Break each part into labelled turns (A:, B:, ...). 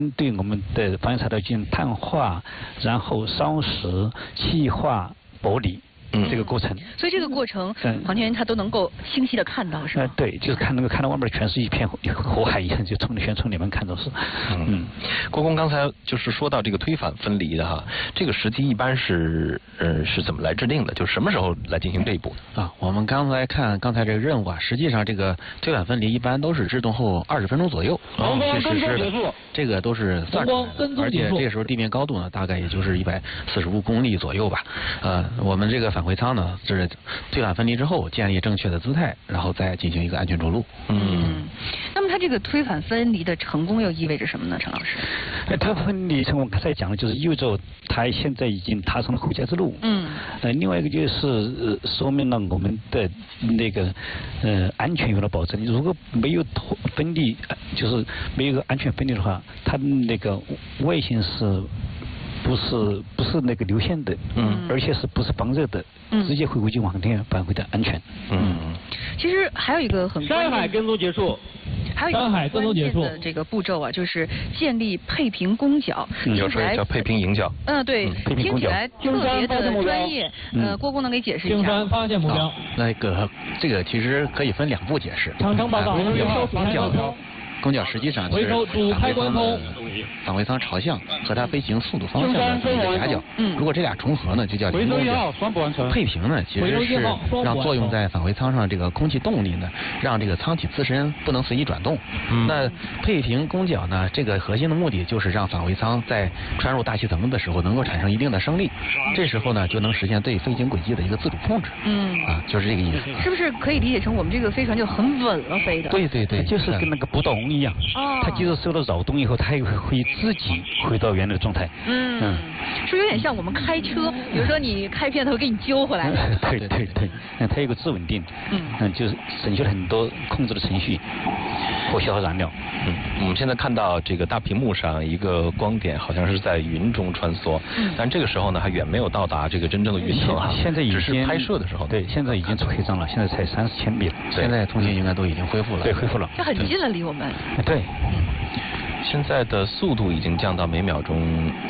A: 对我们的防御材料进行碳化，然后烧蚀、气化、剥离。这个过程，
B: 所以这个过程，航天员他都能够清晰的看到，是吧？
A: 对，就是能够看到外面全是一片火海一样，就从里面看到是。
C: 郭工刚才就是说到这个推反分离的哈，这个时机一般是怎么来制定的？就什么时候来进行这一步
D: 啊？我们刚才看这个任务啊，实际上这个推反分离一般都是制动后20分钟左右去实施的，这个都是算出来的，而且这个时候地面高度呢，大概也就是145公里左右吧。我们这个返回舱呢，是推反分离之后建立正确的姿态，然后再进行一个安全着陆。
B: 那么它这个推反分离的成功又意味着什么呢，陈老师？
A: 它分离成功，刚才讲的就是意味着它现在已经踏上了回家之路。另外一个就是说明了我们的那个安全有了保证。如果没有分离，就是没有一个安全分离的话，它那个外形是。不是那个流线的，而且是不是防热的，直接会为航天员返回的安全。
B: 其实还有一个很
E: 山海跟踪结束，
B: 还有一个很关键的这个步骤啊，就是建立配平攻角，
C: 有时候叫配平迎角。
B: 对，听起来特别的专业。郭工能给解释一下？
E: 青山发现目标。
D: 这个其实可以分2步解释。
E: 长城报告，
D: 攻角实际上是返回舱朝向和它飞行速度方向的这个夹角。如果这俩重合呢，就叫平攻角。配平呢，其实是让作用在返回舱上这个空气动力呢，让这个舱体自身不能随意转动。那配平攻角呢，这个核心的目的就是让返回舱在穿入大气层的时候能够产生一定的升力，这时候呢就能实现对飞行轨迹的一个自主控制。就是这个意思。
B: 是不是可以理解成我们这个飞船就很稳了飞的？
A: 对，就是跟那个不倒翁一样。它即使受到扰动以后，它也会自己回到原来的状态。
B: 是不是有点像我们开车？比如说你开偏头给你揪回来。
A: 对，它有个自稳定。就是省去了很多控制的程序或消耗燃料。
C: 我们现在看到这个大屏幕上一个光点，好像是在云中穿梭。但这个时候呢，还远没有到达这个真正的云层啊。
A: 现在已经
C: 只是拍摄的时候。
A: 对，现在已经出黑障了，现在才30千米了。
D: 现在通信应该都已经恢复了。
A: 对，恢复了。
B: 这很近了，离我们。
A: 对。
C: 现在的速度已经降到每秒钟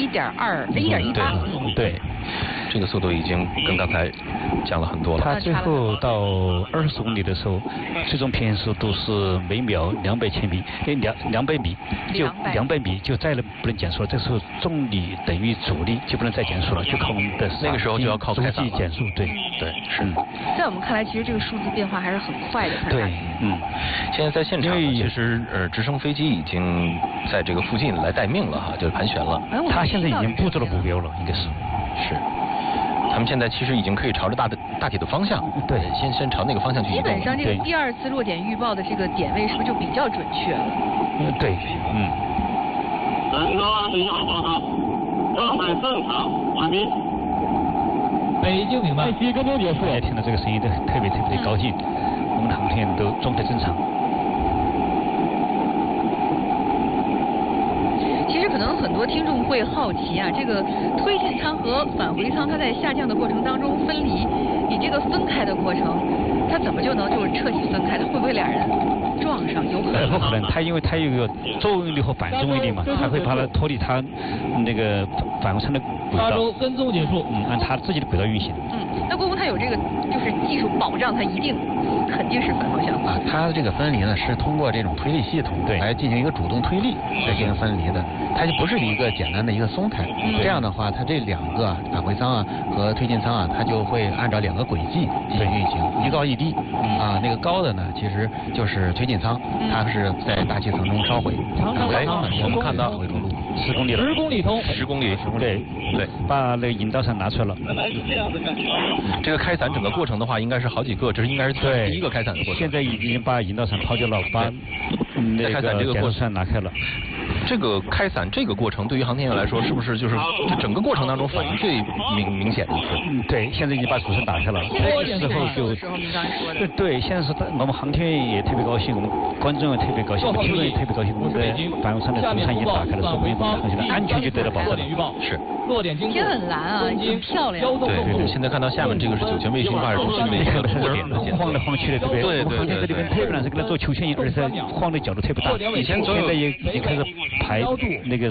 B: 1.18。
A: 对，
D: 这个速度已经跟刚才降了很多了。
A: 它最后到20公里的时候，最终平衡速度是每秒200千米，200米，就200米就再不能减速了。这时候重力等于阻力就不能再减速了，就靠我们的
C: 那个时候就要靠
A: 逐级减速。对，是。
B: 在我们看来，其实这个数字变化还是很快的。
A: 对，
C: 现在在现场，其实直升飞机已经在这个附近来待命了哈，就是盘旋了。
A: 他现在已经布置了目标了，应该是。
C: 他们现在其实已经可以朝着大体的方向，
A: 对，
C: 先朝那个方向去移动。
B: 基本上这个第2次落点预报的这个点位是不是就比较准确了？
A: 对，
F: 整个安全报告，装载正常完毕。
E: 北京明白。爱惜跟踪结束。
A: 大家听到这个声音都特别高兴，我们的航天员都状态正常。
B: 其实可能很多听众会好奇啊，这个推进舱和返回舱它在下降的过程当中分离，你这个分开的过程，它怎么就能就是彻底分开？它会不会俩人撞上？有可能。
A: 不可能，它因为它有一个作用力和反作用力嘛，它会把它脱离它那个返回舱的轨道。
E: 跟踪结束。
A: 按它自己的轨道运行。
B: 那郭工它有这个就是技术保障，它肯定是反方向
D: 啊。它这个分离呢是通过这种推力系统来进行一个主动推力来进行分离的，它就不是一个简单的一个松开。这样的话，它这2个返回舱啊和推进舱啊，它就会按照2个轨迹进行运行，一高一低。那个高的呢，其实就是推进舱，它是在大气层中烧毁。
C: 我们看到
A: 10公里了。
E: 10公里通。
C: 10公里。
A: 对，把那个引导伞拿出来了。
C: 这个开伞整个过程的话，应该是好几个，这应该是第一个开伞的过程。
A: 现在已经把引导伞抛掉了，把那个减速伞拿开了。
C: 这个开伞这个过程对于航天员来说，是不是就是这整个过程当中反应最明显的一次？
A: 对，现在已经把主伞打开了。
B: 时候就
A: 对，现在是我们航天员也特别高兴，我们观众也特别高兴，听众也特别高兴。我们的返回舱的主伞已经打开了，所以我们航天员安全就得到保证了。
C: 是。
B: 天很蓝啊，很漂亮。
C: 对，现在看到下面这个是酒泉卫星发射中心的一个落点的现
A: 晃来晃去的，对不对？我们航天在这边特别难，是跟它做球旋翼，而且晃的角度特别大。
C: 以前
A: 现在也开始排那个